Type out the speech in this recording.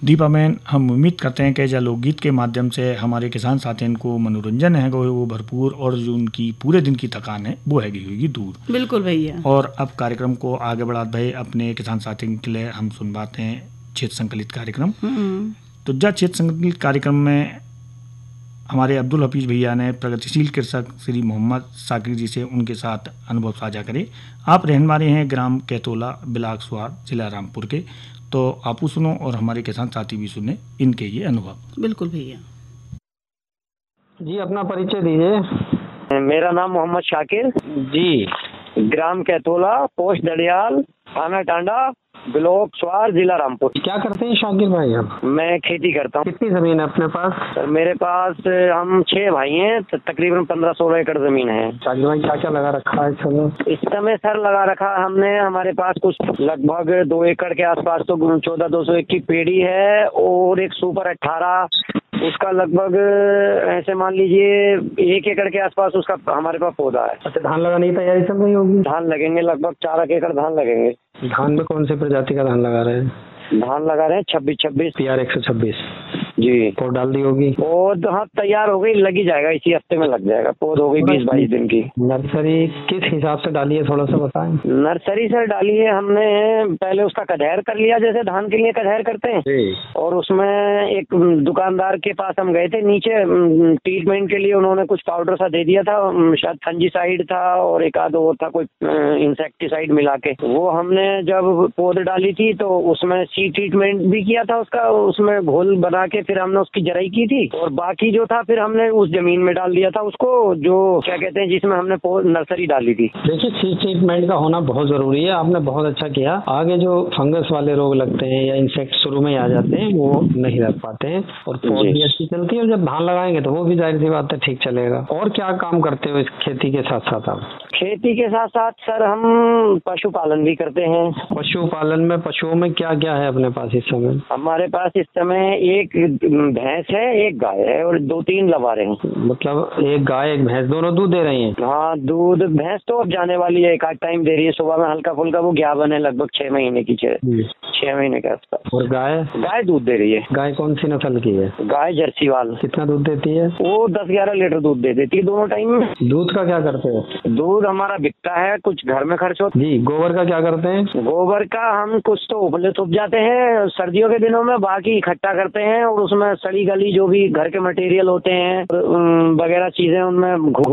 दीपा बहन, हम उम्मीद करते हैं कि जो लोकगीत के माध्यम से हमारे किसान साथियों को मनोरंजन है वो भरपूर, और जो उनकी पूरे दिन की थकान है वो हैगी होगी दूर। बिल्कुल भैया। और अब कार्यक्रम को आगे बढ़ा भाई, अपने किसान साथियों के लिए हम सुन पाते हैं क्षेत्र संकलित कार्यक्रम। तो जब क्षेत्र संकलित कार्यक्रम में हमारे अब्दुल हफीज भैया ने प्रगतिशील कृषक श्री मोहम्मद साकिर जी से उनके साथ अनुभव साझा करे। आप रहने वाले हैं ग्राम कैतोला, ब्लॉक स्वार, जिला रामपुर के। तो आपू सुनो और हमारे किसान साथी भी सुने इनके ये अनुभव। बिल्कुल भैया जी, अपना परिचय दीजिए। मेरा नाम मोहम्मद शाकिर जी, ग्राम कैतोला, पोस्ट दड़ियाल, थाना टांडा, ब्लॉक स्वार, जिला रामपुर। क्या करते हैं शाकिर भाई आप? मैं खेती करता हूँ। कितनी जमीन है अपने पास? सर मेरे पास हम 6 भाई हैं, तकरीबन 15-16 एकड़ जमीन है। शाकिर भाई क्या क्या लगा रखा है इस समय? इस समय सर लगा रखा हमने, हमारे पास कुछ लगभग 2 एकड़ के आसपास तो 14,201 की पेड़ी है, और एक सुपर 18 उसका लगभग ऐसे मान लीजिए 1 एकड़ के आसपास उसका हमारे पास पौधा है। अच्छा, धान लगाने की तैयारी चल रही होगी? धान लगेंगे, लगभग 4 एकड़ धान लगेंगे। धान में कौन से प्रजाति का धान लगा रहे हैं? धान लगा रहे हैं 26-26 PR 126 जी। पौध डाल दी होगी? पौध हाँ तैयार हो गई, लगी जाएगा, इसी हफ्ते में लग जाएगा। पौध हो गई 20-22 दिन की। नर्सरी किस हिसाब से डाली है, थोड़ा सा बताएं। नर्सरी सर डाली है हमने, पहले उसका कढ़ैर कर लिया, जैसे धान के लिए कढ़ैर करते हैं जी। और उसमें एक दुकानदार के पास हम गए थे, नीचे ट्रीटमेंट के लिए उन्होंने कुछ पाउडर सा दे दिया था, शायद फंजीसाइड था और एक आध और था कोई इंसेक्टिसाइड मिला के। वो हमने जब पौध डाली थी तो उसमें सीड ट्रीटमेंट भी किया था उसका, उसमें घोल बना के फिर हमने उसकी जराई की थी, और बाकी जो था फिर हमने उस जमीन में डाल दिया था उसको, जो क्या कहते हैं जिसमें हमने नर्सरी डाली थी। देखिए, सीड ट्रीटमेंट का होना बहुत जरूरी है, आपने बहुत अच्छा किया। आगे जो फंगस वाले रोग लगते हैं या इंसेक्ट शुरू में आ जाते हैं वो नहीं रख पाते हैं, और पौध भी अच्छी चलती है, और जब धान लगाएंगे तो वो भी जाहिर सी बात है ठीक चलेगा। और क्या काम करते हो इस खेती के साथ साथ आप? खेती के साथ साथ सर हम पशुपालन भी करते हैं। पशुपालन में पशुओं में क्या क्या है अपने पास इस समय? हमारे पास इस समय एक भैंस है, एक गाय है और 2-3 लबारे हैं। मतलब एक गाय एक भैंस दोनों दूध दे रही हैं? हाँ, दूध भैंस तो अब जाने वाली है, एक आध टाइम दे रही है, सुबह में हल्का फुल्का वो ज्ञापन है, लगभग 6 महीने की, 6 महीने के आसपास। और गाय? गाय दूध दे रही है। गाय कौन सी नस्ल की है? गाय जर्सी वाल। कितना दूध देती है? वो 10-11 लीटर दूध दे देती है दोनों टाइम में। दूध का क्या करते हो? दूध हमारा बिकता है, कुछ घर में खर्च होता जी। गोबर का क्या करते हैं? गोबर का हम कुछ तो उपले थूप जाते हैं सर्दियों के दिनों में, बाकी इकट्ठा करते हैं और उसमें सड़ी गली जो भी घर के मटेरियल होते हैं वगैरह चीजें उनमें